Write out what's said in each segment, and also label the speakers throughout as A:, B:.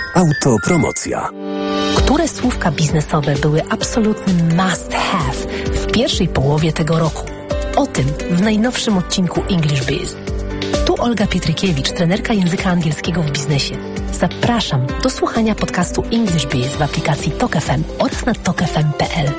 A: Autopromocja.
B: Które słówka biznesowe były absolutnym must have w pierwszej połowie tego roku? O tym w najnowszym odcinku English Biz. Tu Olga Pietrykiewicz, trenerka języka angielskiego w biznesie. Zapraszam do słuchania podcastu English Biz w aplikacji Tok FM oraz na tokfm.pl.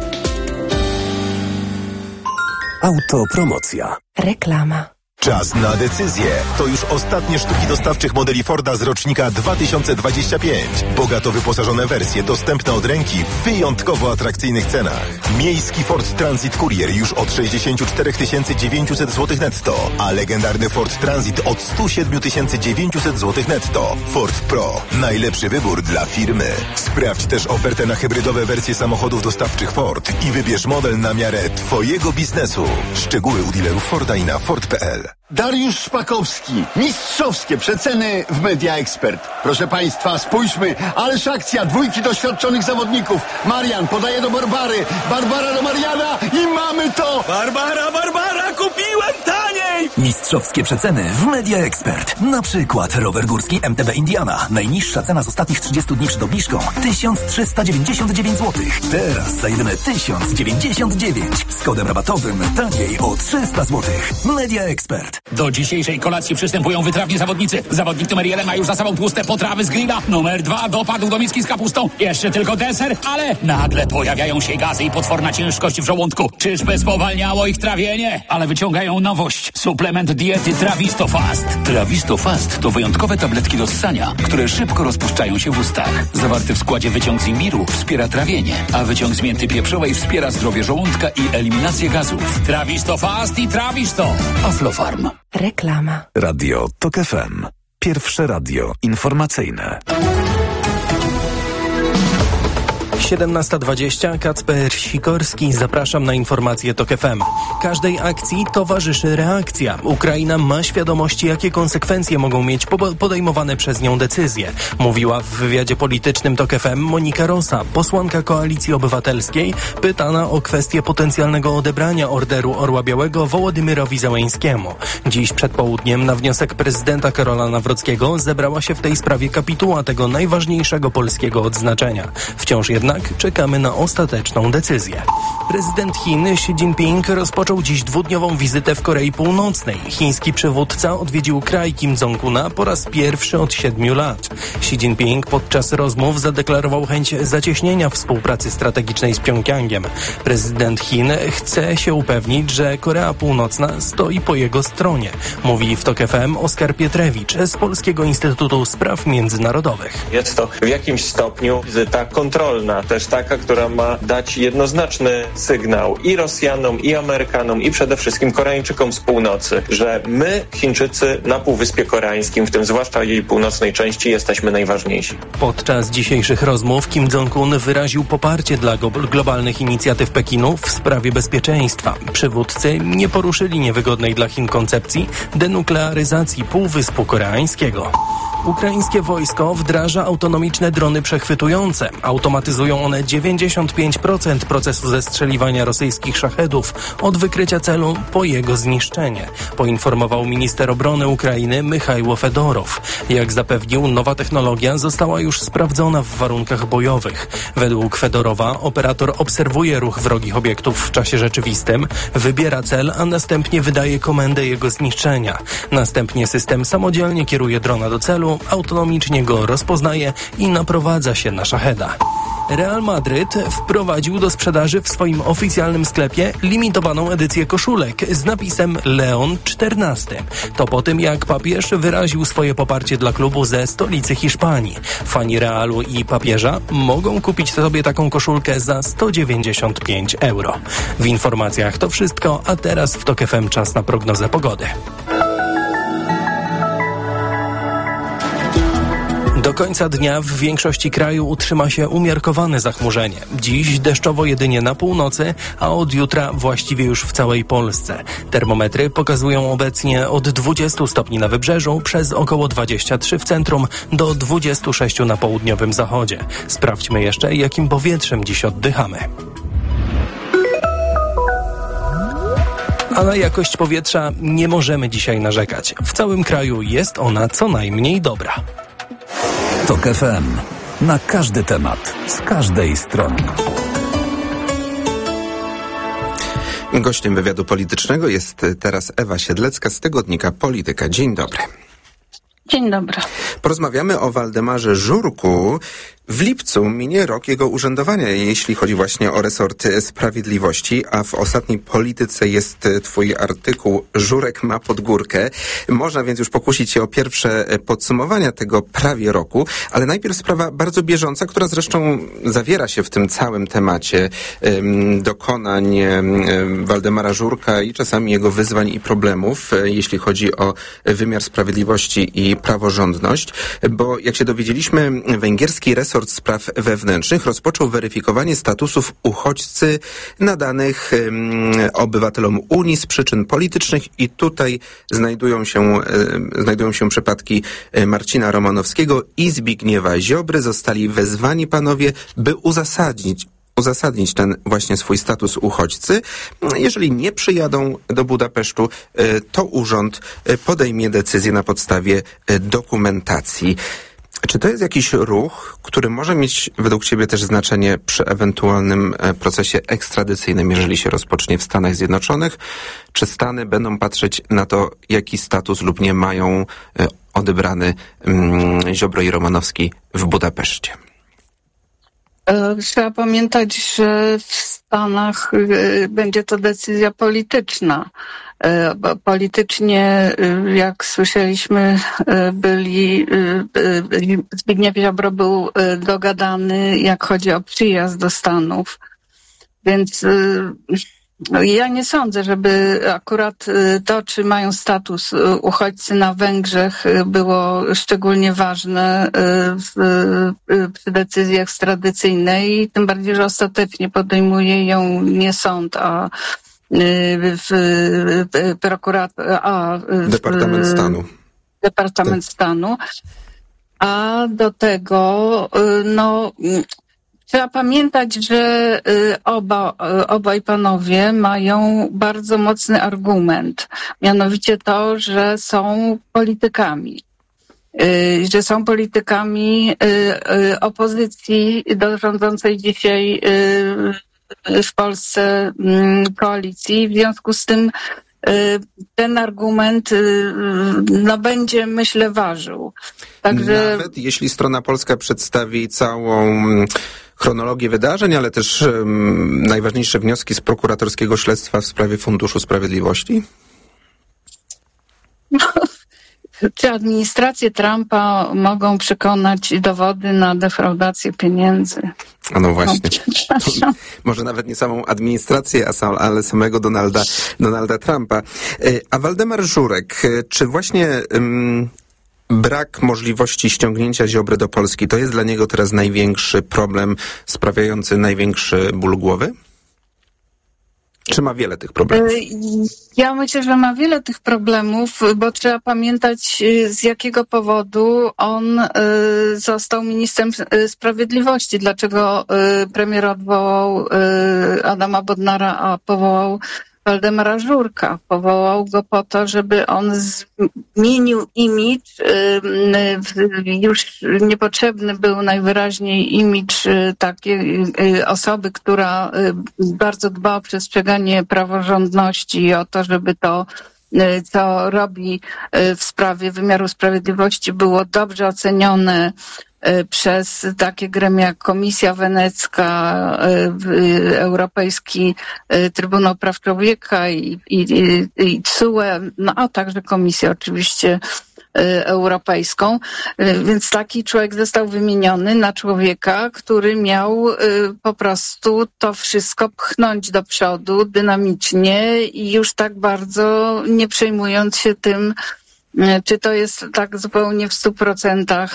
A: Autopromocja.
B: Reklama.
C: Czas na decyzję. To już ostatnie sztuki dostawczych modeli Forda z rocznika 2025. Bogato wyposażone wersje dostępne od ręki w wyjątkowo atrakcyjnych cenach. Miejski Ford Transit Courier już od 64 900 zł netto, a legendarny Ford Transit od 107 900 zł netto. Ford Pro. Najlepszy wybór dla firmy. Sprawdź też ofertę na hybrydowe wersje samochodów dostawczych Ford i wybierz model na miarę Twojego biznesu. Szczegóły u dealerów Forda i na Ford.pl.
D: Dariusz Szpakowski. Mistrzowskie przeceny w Media Expert. Proszę Państwa, spójrzmy. Ależ akcja. Dwójki doświadczonych zawodników. Marian podaje do Barbary. Barbara do Mariana i mamy to.
E: Barbara, kupiłem taniej!
F: Mistrzowskie przeceny w Media Expert. Na przykład rower górski MTB Indiana. Najniższa cena z ostatnich 30 dni przed obniżką 1399 zł. Teraz za jedyne 1099. Z kodem rabatowym taniej o 300 zł. Media Expert.
E: Do dzisiejszej kolacji przystępują wytrawni zawodnicy. Zawodnik numer 1 ma już za sobą tłuste potrawy z grilla. Numer 2 dopadł do miski z kapustą. Jeszcze tylko deser, ale nagle pojawiają się gazy i potworna ciężkość w żołądku. Czyżby spowalniało ich trawienie? Ale wyciągają nowość. Suplement diety Trawisto Fast. Trawisto Fast to wyjątkowe tabletki do ssania, które szybko rozpuszczają się w ustach. Zawarty w składzie wyciąg z imbiru wspiera trawienie, a wyciąg z mięty pieprzowej wspiera zdrowie żołądka i eliminację gazów. Trawisto Fast i Trawisto. Aflofarm.
B: Reklama.
A: Radio Tok FM. Pierwsze radio informacyjne.
G: 17:20, Kacper Sikorski. Zapraszam na informacje Tok FM. Każdej akcji towarzyszy reakcja. Ukraina ma świadomości, jakie konsekwencje mogą mieć podejmowane przez nią decyzje. Mówiła w wywiadzie politycznym Tok FM Monika Rosa, posłanka Koalicji Obywatelskiej, pytana o kwestię potencjalnego odebrania Orderu Orła Białego Wołodymyrowi Zełenskiemu. Dziś przed południem na wniosek prezydenta Karola Nawrockiego zebrała się w tej sprawie kapituła tego najważniejszego polskiego odznaczenia. Wciąż jednak czekamy na ostateczną decyzję. Prezydent Chin Xi Jinping rozpoczął dziś dwudniową wizytę w Korei Północnej. Chiński przywódca odwiedził kraj Kim Jong-una po raz pierwszy od 7 lat. Xi Jinping podczas rozmów zadeklarował chęć zacieśnienia współpracy strategicznej z Pjongjangiem. Prezydent Chin chce się upewnić, że Korea Północna stoi po jego stronie. Mówi w Tok FM Oskar Pietrewicz z Polskiego Instytutu Spraw Międzynarodowych.
H: Jest to w jakimś stopniu wizyta kontrolna, też taka, która ma dać jednoznaczny sygnał i Rosjanom, i Amerykanom, i przede wszystkim Koreańczykom z północy, że my, Chińczycy na Półwyspie Koreańskim, w tym zwłaszcza jej północnej części, jesteśmy najważniejsi.
G: Podczas dzisiejszych rozmów Kim Jong-un wyraził poparcie dla globalnych inicjatyw Pekinu w sprawie bezpieczeństwa. Przywódcy nie poruszyli niewygodnej dla Chin koncepcji denuklearyzacji Półwyspu Koreańskiego. Ukraińskie wojsko wdraża autonomiczne drony przechwytujące. Automatyzują one 95% procesu zestrzeliwania rosyjskich szachedów od wykrycia celu po jego zniszczenie, poinformował minister obrony Ukrainy Michajło Fedorow. Jak zapewnił, nowa technologia została już sprawdzona w warunkach bojowych. Według Fedorowa operator obserwuje ruch wrogich obiektów w czasie rzeczywistym, wybiera cel, a następnie wydaje komendę jego zniszczenia. Następnie system samodzielnie kieruje drona do celu, autonomicznie go rozpoznaje i naprowadza się na szacheda. Real Madryt wprowadził do sprzedaży w swoim oficjalnym sklepie limitowaną edycję koszulek z napisem Leon XIV. To po tym, jak papież wyraził swoje poparcie dla klubu ze stolicy Hiszpanii. Fani Realu i papieża mogą kupić sobie taką koszulkę za 195 euro. W informacjach to wszystko, a teraz w Tok FM czas na prognozę pogody. Do końca dnia w większości kraju utrzyma się umiarkowane zachmurzenie. Dziś deszczowo jedynie na północy, a od jutra właściwie już w całej Polsce. Termometry pokazują obecnie od 20 stopni na wybrzeżu, przez około 23 w centrum, do 26 na południowym zachodzie. Sprawdźmy jeszcze, jakim powietrzem dziś oddychamy. A na jakość powietrza nie możemy dzisiaj narzekać. W całym kraju jest ona co najmniej dobra.
F: Tok
A: FM. Na każdy temat, z każdej strony.
I: Gościem wywiadu politycznego jest teraz Ewa Siedlecka z tygodnika Polityka. Dzień dobry.
J: Dzień dobry.
I: Porozmawiamy o Waldemarze Żurku. W lipcu minie rok jego urzędowania, jeśli chodzi właśnie o resort sprawiedliwości, a w ostatniej Polityce jest twój artykuł Żurek ma pod górkę. Można więc już pokusić się o pierwsze podsumowania tego prawie roku, ale najpierw sprawa bardzo bieżąca, która zresztą zawiera się w tym całym temacie dokonań Waldemara Żurka i czasami jego wyzwań i problemów, jeśli chodzi o wymiar sprawiedliwości i praworządność, bo jak się dowiedzieliśmy, węgierski resort spraw wewnętrznych rozpoczął weryfikowanie statusów uchodźcy nadanych obywatelom Unii z przyczyn politycznych i tutaj znajdują się przypadki Marcina Romanowskiego i Zbigniewa Ziobry. Zostali wezwani panowie, by uzasadnić ten właśnie swój status uchodźcy. Jeżeli nie przyjadą do Budapesztu, to urząd podejmie decyzję na podstawie dokumentacji. Czy to jest jakiś ruch, który może mieć według ciebie też znaczenie przy ewentualnym procesie ekstradycyjnym, jeżeli się rozpocznie w Stanach Zjednoczonych? Czy Stany będą patrzeć na to, jaki status lub nie mają odebrany Ziobro i Romanowski w Budapeszcie?
J: Trzeba pamiętać, że w Stanach będzie to decyzja polityczna. Politycznie, jak słyszeliśmy, Zbigniew Ziobro był dogadany, jak chodzi o przyjazd do Stanów. Więc ja nie sądzę, żeby akurat to, czy mają status uchodźcy na Węgrzech, było szczególnie ważne przy decyzji ekstradycyjnej, tym bardziej, że ostatecznie podejmuje ją nie sąd, a Departament Stanu. A do tego, trzeba pamiętać, że obaj panowie mają bardzo mocny argument, mianowicie to, że są politykami. Że są politykami opozycji do rządzącej dzisiaj w Polsce koalicji. W związku z tym ten argument będzie, myślę, ważył. Także
I: nawet jeśli strona polska przedstawi całą chronologię wydarzeń, ale też najważniejsze wnioski z prokuratorskiego śledztwa w sprawie Funduszu Sprawiedliwości?
J: Czy administrację Trumpa mogą przekonać dowody na defraudację pieniędzy?
I: No właśnie. Może nawet nie samą administrację, ale samego Donalda Trumpa. A Waldemar Żurek, czy właśnie brak możliwości ściągnięcia Ziobry do Polski to jest dla niego teraz największy problem, sprawiający największy ból głowy? Czy ma wiele tych problemów?
J: Ja myślę, że ma wiele tych problemów, bo trzeba pamiętać, z jakiego powodu on został ministrem sprawiedliwości. Dlaczego premier odwołał Adama Bodnara, a powołał Waldemara Żurka. Powołał go po to, żeby on zmienił imidż. Już niepotrzebny był najwyraźniej imidż takiej osoby, która bardzo dba o przestrzeganie praworządności i o to, żeby to, co robi w sprawie wymiaru sprawiedliwości, było dobrze ocenione przez takie gremia jak Komisja Wenecka, Europejski Trybunał Praw Człowieka i TSUE, a także Komisję oczywiście Europejską. Więc taki człowiek został wymieniony na człowieka, który miał po prostu to wszystko pchnąć do przodu dynamicznie i już tak bardzo nie przejmując się tym, czy to jest tak zupełnie w 100%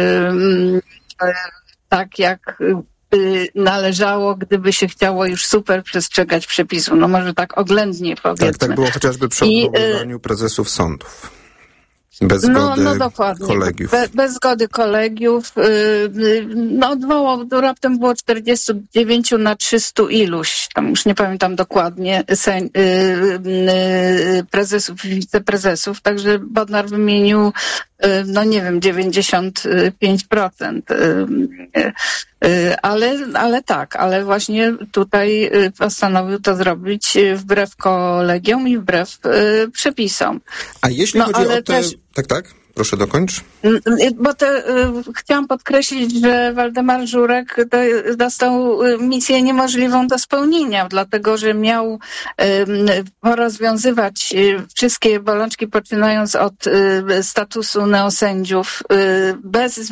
J: tak, jak należało, gdyby się chciało już super przestrzegać przepisów. No może tak oględnie powiedzmy.
I: Tak było chociażby przy odwoływaniu prezesów sądów. Bez zgody kolegiów.
J: Bez zgody kolegiów. Odwołał, raptem było 49 na 300 iluś, tam już nie pamiętam dokładnie, prezesów i wiceprezesów, także Bodnar wymienił no nie wiem, 95%. Ale właśnie tutaj postanowił to zrobić wbrew kolegiom i wbrew przepisom.
I: A jeśli chodzi o te... Tak? Proszę dokończ.
J: Bo chciałam podkreślić, że Waldemar Żurek dostał misję niemożliwą do spełnienia, dlatego że miał porozwiązywać wszystkie bolączki, poczynając od statusu neosędziów, bez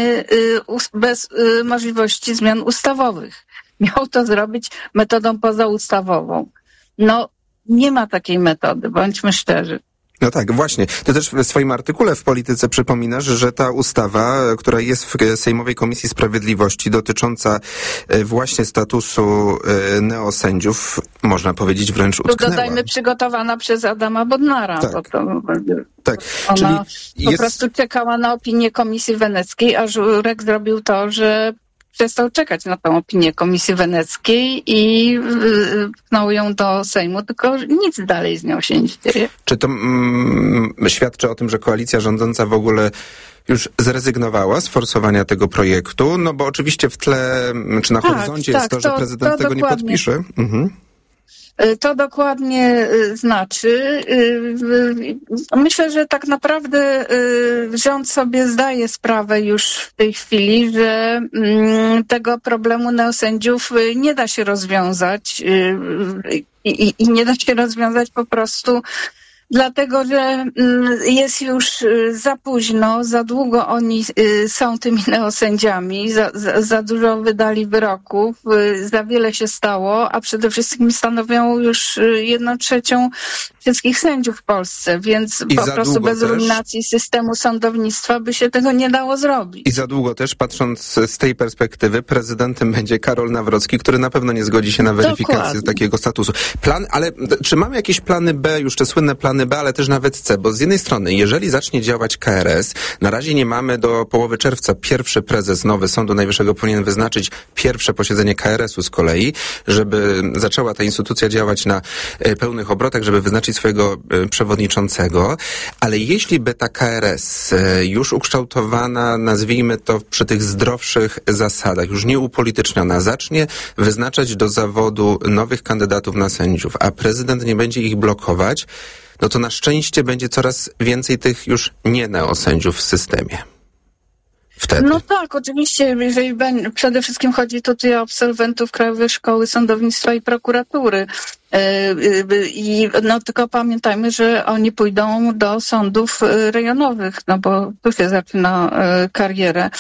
J: możliwości zmian ustawowych. Miał to zrobić metodą pozaustawową. No, nie ma takiej metody, bądźmy szczerzy.
I: No tak, właśnie. Ty też w swoim artykule w Polityce przypominasz, że ta ustawa, która jest w Sejmowej Komisji Sprawiedliwości, dotycząca właśnie statusu neosędziów, można powiedzieć wręcz utknęła.
J: Dodajmy, przygotowana przez Adama Bodnara.
I: Tak.
J: Bo
I: tak.
J: Ona po prostu czekała na opinię Komisji Weneckiej, a Żurek zrobił to, że przestał czekać na tą opinię Komisji Weneckiej i pchnął ją do Sejmu, tylko nic dalej z nią się nie dzieje.
I: Czy to świadczy o tym, że koalicja rządząca w ogóle już zrezygnowała z forsowania tego projektu? No bo oczywiście w tle, czy na horyzoncie jest to, że prezydent tego nie podpisze. Mhm.
J: To dokładnie znaczy, myślę, że tak naprawdę rząd sobie zdaje sprawę już w tej chwili, że tego problemu neosędziów nie da się rozwiązać i nie da się rozwiązać po prostu dlatego, że jest już za późno, za długo oni są tymi neosędziami, za dużo wydali wyroków, za wiele się stało, a przede wszystkim stanowią już 1/3 wszystkich sędziów w Polsce, więc po prostu bez ruinacji systemu sądownictwa by się tego nie dało zrobić.
I: I za długo też, patrząc z tej perspektywy, prezydentem będzie Karol Nawrocki, który na pewno nie zgodzi się na weryfikację takiego statusu. Ale czy mamy jakieś plany B, już te słynne plany B, ale też nawet C, bo z jednej strony, jeżeli zacznie działać KRS, na razie nie mamy do połowy czerwca, pierwszy prezes nowy Sądu Najwyższego powinien wyznaczyć pierwsze posiedzenie KRS-u z kolei, żeby zaczęła ta instytucja działać na pełnych obrotach, żeby wyznaczyć swojego przewodniczącego, ale jeśli by ta KRS już ukształtowana, nazwijmy to przy tych zdrowszych zasadach, już nie upolityczniona, zacznie wyznaczać do zawodu nowych kandydatów na sędziów, a prezydent nie będzie ich blokować, no to na szczęście będzie coraz więcej tych już nie neosędziów w systemie. Wtedy.
J: No tak, oczywiście, jeżeli przede wszystkim chodzi tutaj o absolwentów Krajowej Szkoły Sądownictwa i Prokuratury. I no tylko pamiętajmy, że oni pójdą do sądów rejonowych, no bo tu się zaczyna karierę.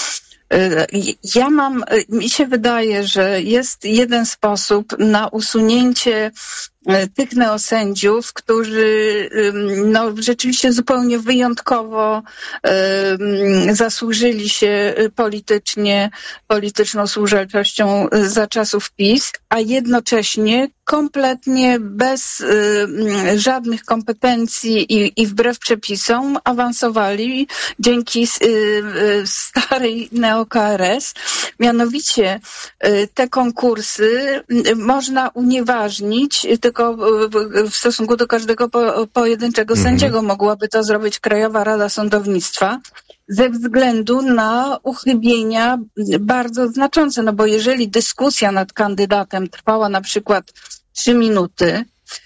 J: Mi się wydaje, że jest jeden sposób na usunięcie tych neosędziów, którzy no, rzeczywiście zupełnie wyjątkowo zasłużyli się polityczną służalczością za czasów PiS, a jednocześnie kompletnie bez żadnych kompetencji i wbrew przepisom awansowali dzięki starej neo-KRS. Mianowicie te konkursy można unieważnić, tylko w stosunku do każdego pojedynczego sędziego mogłaby to zrobić Krajowa Rada Sądownictwa ze względu na uchybienia bardzo znaczące, no bo jeżeli dyskusja nad kandydatem trwała na przykład 3 minuty,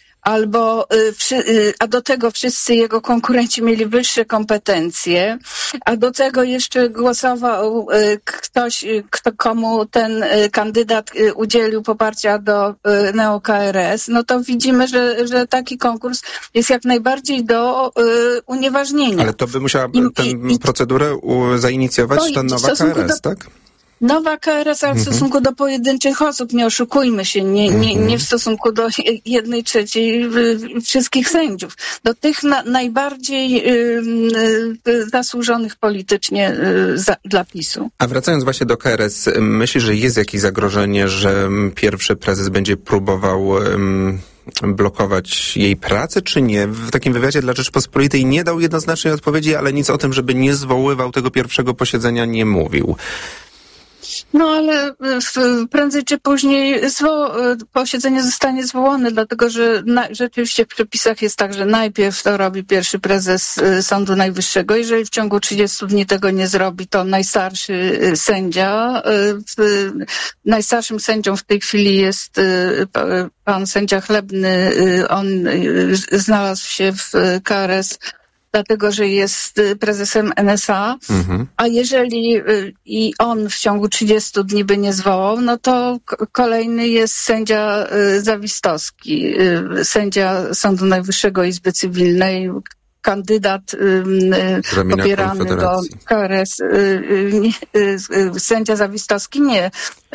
J: a do tego wszyscy jego konkurenci mieli wyższe kompetencje, a do tego jeszcze głosował ktoś, komu ten kandydat udzielił poparcia do neo-KRS, no to widzimy, że taki konkurs jest jak najbardziej do unieważnienia.
I: Ale to by musiała tę procedurę zainicjować ta nowa KRS, tak?
J: Nowa KRS, ale w stosunku do pojedynczych osób, nie oszukujmy się, nie w stosunku do 1/3 wszystkich sędziów. Do tych najbardziej zasłużonych politycznie dla PiS-u.
I: A wracając właśnie do KRS, myślisz, że jest jakieś zagrożenie, że pierwszy prezes będzie próbował blokować jej pracę, czy nie? W takim wywiadzie dla Rzeczpospolitej nie dał jednoznacznej odpowiedzi, ale nic o tym, żeby nie zwoływał tego pierwszego posiedzenia, nie mówił.
J: No ale prędzej czy później posiedzenie zostanie zwołane, dlatego że rzeczywiście w przepisach jest tak, że najpierw to robi pierwszy prezes Sądu Najwyższego. Jeżeli w ciągu 30 dni tego nie zrobi, to najstarszy sędzia. Najstarszym sędzią w tej chwili jest pan sędzia Chlebny. On znalazł się w KRS dlatego, że jest prezesem NSA, a jeżeli i on w ciągu 30 dni by nie zwołał, no to kolejny jest sędzia Zawistowski, sędzia Sądu Najwyższego Izby Cywilnej, kandydat popierany do KRS. Sędzia Zawistowski nie.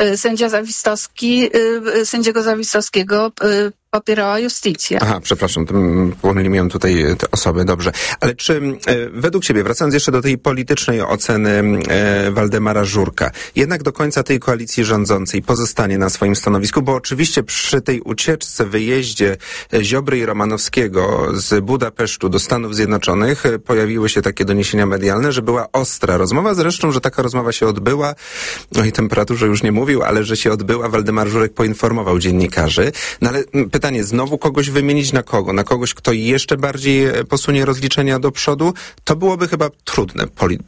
J: Sędziego Zawistowskiego popierała Justicja.
I: Aha, przepraszam, pomyliłem tutaj te osoby, dobrze. Ale czy według ciebie, wracając jeszcze do tej politycznej oceny Waldemara Żurka, jednak do końca tej koalicji rządzącej pozostanie na swoim stanowisku, bo oczywiście przy tej ucieczce, wyjeździe Ziobry i Romanowskiego z Budapesztu do Stanów Zjednoczonych pojawiły się takie doniesienia medialne, że była ostra rozmowa, zresztą, że taka rozmowa się odbyła, o jej temperaturze już nie mówił, ale że się odbyła, Waldemar Żurek poinformował dziennikarzy. No ale pytanie, znowu kogoś wymienić na kogo? Na kogoś, kto jeszcze bardziej posunie rozliczenia do przodu? To byłoby chyba trudne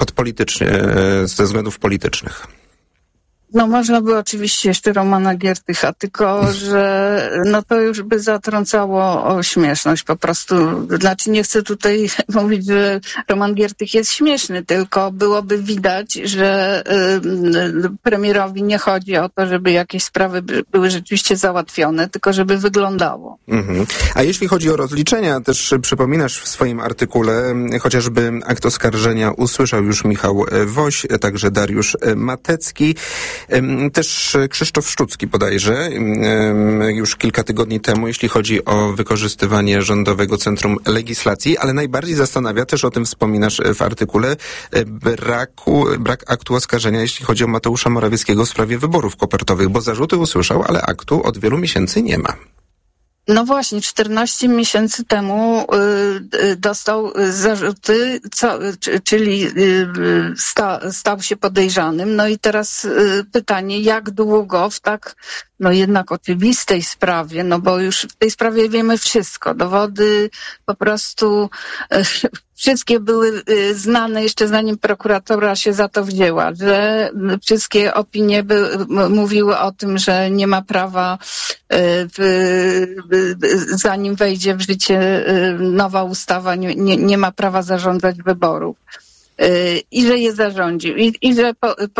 I: ze względów politycznych.
J: No można by oczywiście jeszcze Romana Giertycha, tylko że no to już by zatrącało o śmieszność po prostu. Znaczy nie chcę tutaj mówić, że Roman Giertych jest śmieszny, tylko byłoby widać, że premierowi nie chodzi o to, żeby jakieś sprawy były rzeczywiście załatwione, tylko żeby wyglądało.
I: A jeśli chodzi o rozliczenia, też przypominasz w swoim artykule, chociażby akt oskarżenia usłyszał już Michał Woś, także Dariusz Matecki. Też Krzysztof Szczucki bodajże już kilka tygodni temu, jeśli chodzi o wykorzystywanie Rządowego Centrum Legislacji, ale najbardziej zastanawia, też o tym wspominasz w artykule, brak aktu oskarżenia, jeśli chodzi o Mateusza Morawieckiego w sprawie wyborów kopertowych, bo zarzuty usłyszał, ale aktu od wielu miesięcy nie ma.
J: No właśnie, 14 miesięcy temu dostał zarzuty, czyli stał się podejrzanym. No i teraz pytanie, jak długo w tak jednak oczywistej sprawie, no bo już w tej sprawie wiemy wszystko. Dowody po prostu wszystkie były znane jeszcze zanim prokuratura się za to wzięła, że wszystkie opinie mówiły o tym, że nie ma prawa, zanim wejdzie w życie nowa ustawa, nie ma prawa zarządzać wyborów. I że je zarządził. I że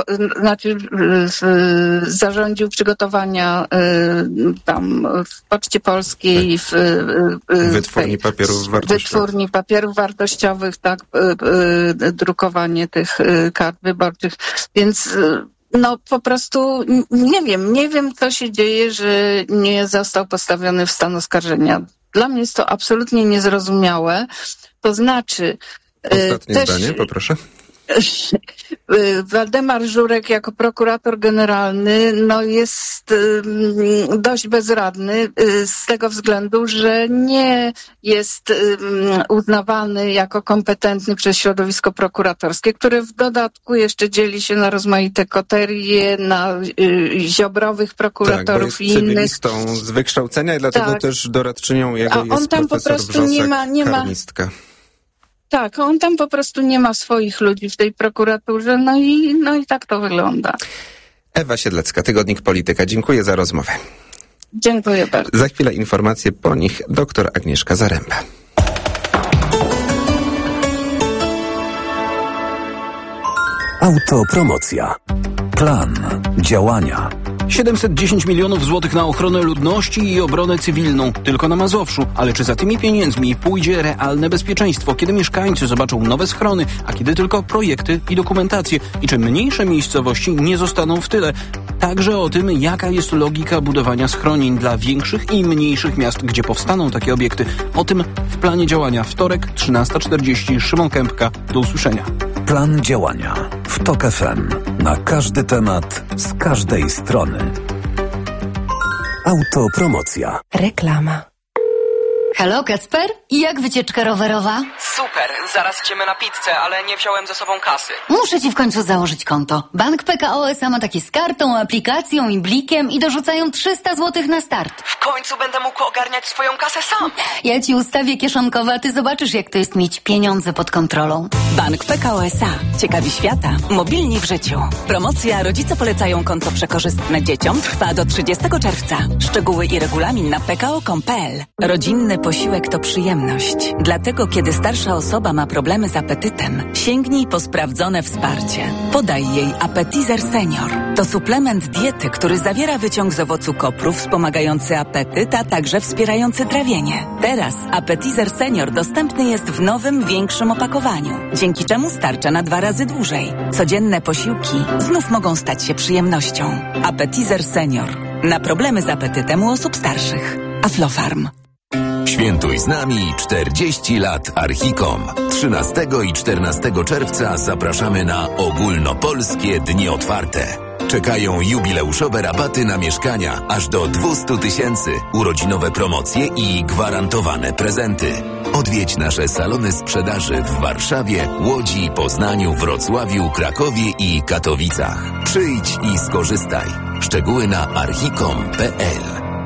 J: zarządził przygotowania tam w Poczcie Polskiej, w wytwórni papierów wartościowych, tak, drukowanie tych kart wyborczych. Więc no po prostu nie wiem co się dzieje, że nie został postawiony w stan oskarżenia. Dla mnie jest to absolutnie niezrozumiałe. To znaczy,
I: ostatnie zdanie, poproszę.
J: Waldemar Żurek jako prokurator generalny jest dość bezradny z tego względu, że nie jest uznawany jako kompetentny przez środowisko prokuratorskie, które w dodatku jeszcze dzieli się na rozmaite koterie, na ziobrowych prokuratorów,
I: tak, bo jest cywilistą z wykształcenia i dlatego też doradczynią jego jest profesor Wrzosak, karnistka.
J: Tak, on tam po prostu nie ma swoich ludzi w tej prokuraturze, no i tak to wygląda.
I: Ewa Siedlecka, Tygodnik Polityka. Dziękuję za rozmowę.
J: Dziękuję bardzo.
I: Za chwilę informacje, po nich dr Agnieszka Zaręba.
F: Autopromocja. Plan działania.
K: 710 milionów złotych na ochronę ludności i obronę cywilną. Tylko na Mazowszu. Ale czy za tymi pieniędzmi pójdzie realne bezpieczeństwo? Kiedy mieszkańcy zobaczą nowe schrony, a kiedy tylko projekty i dokumentacje? I czy mniejsze miejscowości nie zostaną w tyle? Także o tym, jaka jest logika budowania schronień dla większych i mniejszych miast, gdzie powstaną takie obiekty. O tym w planie działania. Wtorek, 13:40. Szymon Kępka. Do usłyszenia.
F: Plan działania w TOK FM. Na każdy temat, z każdej strony. Autopromocja.
B: Reklama.
L: Halo, Kacper? Jak wycieczka rowerowa? Super, zaraz idziemy na pizzę, ale nie wziąłem ze sobą kasy.
M: Muszę ci w końcu założyć konto. Bank PKO SA ma takie z kartą, aplikacją i blikiem i dorzucają 300 zł na start.
L: W końcu będę mógł ogarniać swoją kasę sam.
M: Ja ci ustawię kieszonkowe, a ty zobaczysz, jak to jest mieć pieniądze pod kontrolą.
N: Bank PKO SA. Ciekawi świata. Mobilni w życiu. Promocja Rodzice polecają konto przekorzystne dzieciom trwa do 30 czerwca. Szczegóły i regulamin na pko.com.pl. Rodzinny posiłek to przyjemność. Dlatego, kiedy starsza osoba ma problemy z apetytem, sięgnij po sprawdzone wsparcie. Podaj jej Appetizer Senior. To suplement diety, który zawiera wyciąg z owocu kopru wspomagający apetyt, a także wspierający trawienie. Teraz Appetizer Senior dostępny jest w nowym, większym opakowaniu, dzięki czemu starcza na 2 razy dłużej. Codzienne posiłki znów mogą stać się przyjemnością. Appetizer Senior. Na problemy z apetytem u osób starszych. Aflofarm.
O: Świętuj z nami 40 lat Archicom. 13 i 14 czerwca zapraszamy na ogólnopolskie dni otwarte. Czekają jubileuszowe rabaty na mieszkania aż do 200 000, urodzinowe promocje i gwarantowane prezenty. Odwiedź nasze salony sprzedaży w Warszawie, Łodzi, Poznaniu, Wrocławiu, Krakowie i Katowicach. Przyjdź i skorzystaj. Szczegóły na archicom.pl.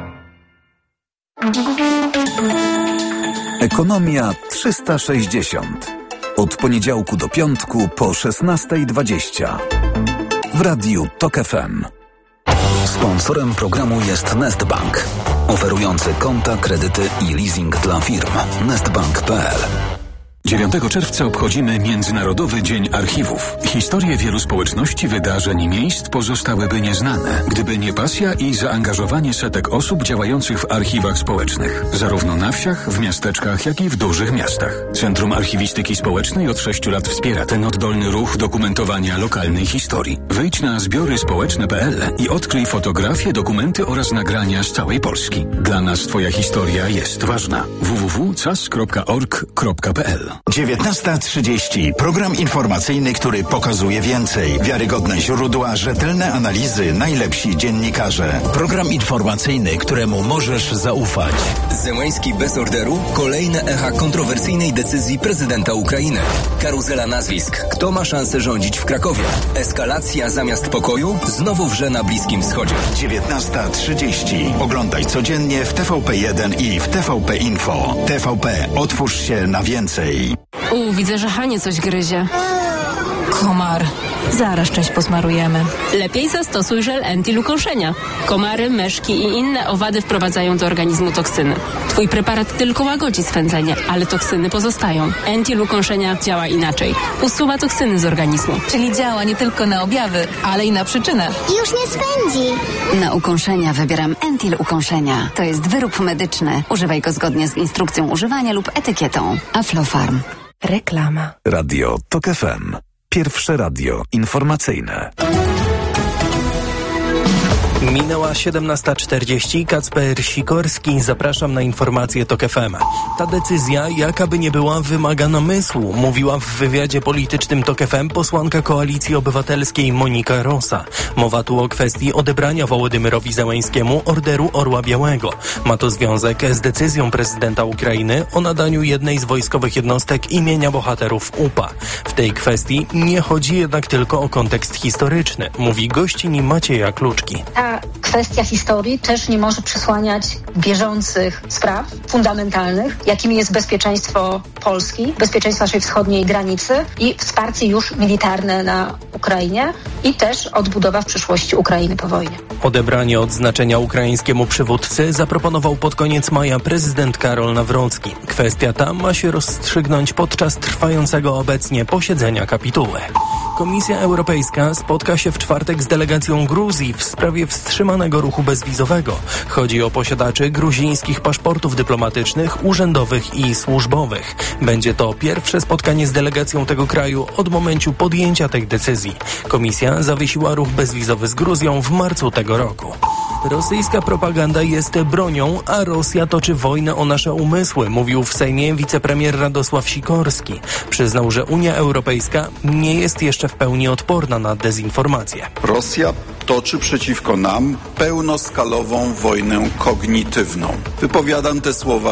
A: Ekonomia 360. Od poniedziałku do piątku po 16:20. W Radiu TOK FM.
F: Sponsorem programu jest Nestbank, oferujący konta, kredyty i leasing dla firm. Nestbank.pl.
P: 9 czerwca obchodzimy Międzynarodowy Dzień Archiwów. Historie wielu społeczności, wydarzeń i miejsc pozostałyby nieznane, gdyby nie pasja i zaangażowanie setek osób działających w archiwach społecznych. Zarówno na wsiach, w miasteczkach, jak i w dużych miastach. Centrum Archiwistyki Społecznej od 6 lat wspiera ten oddolny ruch dokumentowania lokalnej historii. Wejdź na zbioryspołeczne.pl i odkryj fotografie, dokumenty oraz nagrania z całej Polski. Dla nas Twoja historia jest ważna. www.cas.org.pl.
Q: 19:30. Program informacyjny, który pokazuje więcej. Wiarygodne źródła, rzetelne analizy, najlepsi dziennikarze. Program informacyjny, któremu możesz zaufać.
R: Zełenski bez orderu? Kolejne echa kontrowersyjnej decyzji prezydenta Ukrainy. Karuzela nazwisk. Kto ma szansę rządzić w Krakowie? Eskalacja zamiast pokoju? Znowu wrze na Bliskim Wschodzie.
Q: 19:30. Oglądaj codziennie w TVP1 i w TVP Info. TVP. Otwórz się na więcej.
S: Widzę, że Hanie coś gryzie. Komar. Zaraz część posmarujemy. Lepiej zastosuj żel anti-lukąszenia. Komary, myszki i inne owady wprowadzają do organizmu toksyny. Twój preparat tylko łagodzi swędzenie, ale toksyny pozostają. Anti-lukąszenia działa inaczej. Usuwa toksyny z organizmu.
M: Czyli działa nie tylko na objawy, ale i na przyczynę.
T: Już nie swędzi.
M: Na ukąszenia wybieram Entil Ukąszenia. To jest wyrób medyczny. Używaj go zgodnie z instrukcją używania lub etykietą. Aflofarm.
B: Reklama.
A: Radio TOK FM. Pierwsze radio informacyjne.
G: Minęła 17:40. Kacper Sikorski. Zapraszam na informacje TOK FM. Ta decyzja, jaka by nie była, wymaga namysłu, mówiła w wywiadzie politycznym TOK FM posłanka Koalicji Obywatelskiej Monika Rosa. Mowa tu o kwestii odebrania Wołodymyrowi Zełenskiemu Orderu Orła Białego. Ma to związek z decyzją prezydenta Ukrainy o nadaniu jednej z wojskowych jednostek imienia bohaterów UPA. W tej kwestii nie chodzi jednak tylko o kontekst historyczny, mówi gościni Macieja Kluczki.
U: Ta kwestia historii też nie może przysłaniać bieżących spraw fundamentalnych, jakimi jest bezpieczeństwo Polski, bezpieczeństwo naszej wschodniej granicy i wsparcie już militarne na Ukrainie i też odbudowa w przyszłości Ukrainy po wojnie.
G: Odebranie odznaczenia ukraińskiemu przywódcy zaproponował pod koniec maja prezydent Karol Nawrocki. Kwestia ta ma się rozstrzygnąć podczas trwającego obecnie posiedzenia kapituły. Komisja Europejska spotka się w czwartek z delegacją Gruzji w sprawie wstrzymanego ruchu bezwizowego. Chodzi o posiadaczy gruzińskich paszportów dyplomatycznych, urzędowych i służbowych. Będzie to pierwsze spotkanie z delegacją tego kraju od momentu podjęcia tej decyzji. Komisja zawiesiła ruch bezwizowy z Gruzją w marcu tego roku. Rosyjska propaganda jest bronią, a Rosja toczy wojnę o nasze umysły, mówił w Sejmie wicepremier Radosław Sikorski. Przyznał, że Unia Europejska nie jest jeszcze w pełni odporna na dezinformację.
V: Rosja toczy przeciwko nam pełnoskalową wojnę kognitywną. Wypowiadam te słowa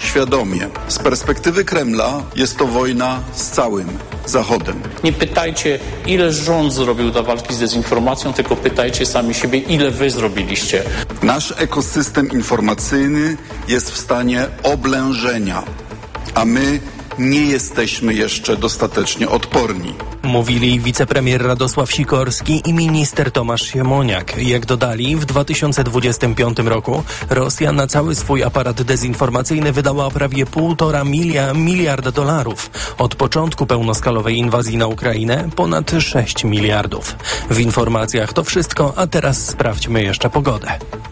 V: świadomie. Z perspektywy Kremla jest to wojna z całym Zachodem.
C: Nie pytajcie, ile rząd zrobił dla walki z dezinformacją, tylko pytajcie sami siebie, ile wy zrobiliście.
V: Nasz ekosystem informacyjny jest w stanie oblężenia, a my nie jesteśmy jeszcze dostatecznie odporni.
G: Mówili wicepremier Radosław Sikorski i minister Tomasz Siemoniak. Jak dodali, w 2025 roku Rosja na cały swój aparat dezinformacyjny wydała prawie $1,5 miliarda. Od początku pełnoskalowej inwazji na Ukrainę ponad 6 miliardów. W informacjach to wszystko, a teraz sprawdźmy jeszcze pogodę.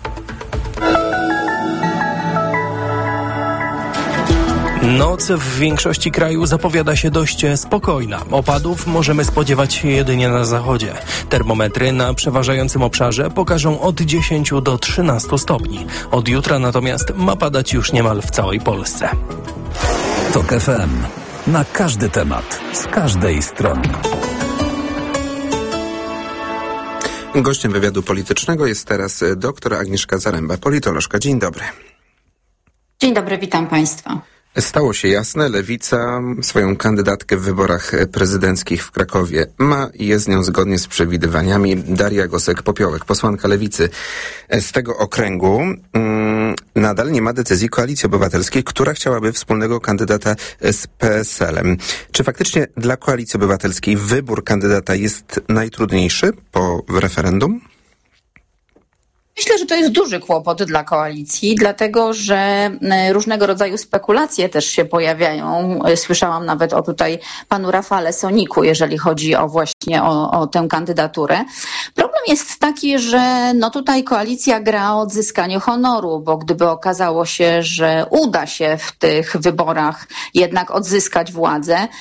G: Noc w większości kraju zapowiada się dość spokojna. Opadów możemy spodziewać się jedynie na zachodzie. Termometry na przeważającym obszarze pokażą od 10 do 13 stopni. Od jutra natomiast ma padać już niemal w całej Polsce.
F: TOK FM. Na każdy temat, z każdej strony.
I: Gościem wywiadu politycznego jest teraz dr Agnieszka Zaręba, politolożka. Dzień dobry.
T: Dzień dobry, witam Państwa.
I: Stało się jasne, Lewica swoją kandydatkę w wyborach prezydenckich w Krakowie ma i jest z nią zgodnie z przewidywaniami Daria Gosek-Popiołek, posłanka Lewicy z tego okręgu. Nadal nie ma decyzji Koalicji Obywatelskiej, która chciałaby wspólnego kandydata z PSL-em. Czy faktycznie dla Koalicji Obywatelskiej wybór kandydata jest najtrudniejszy po referendum?
T: Myślę, że to jest duży kłopot dla koalicji, dlatego że różnego rodzaju spekulacje też się pojawiają. Słyszałam nawet o tutaj panu Rafale Soniku, jeżeli chodzi o właśnie o tę kandydaturę. Problem jest taki, że no tutaj koalicja gra o odzyskanie honoru, bo gdyby okazało się, że uda się w tych wyborach jednak odzyskać władzę,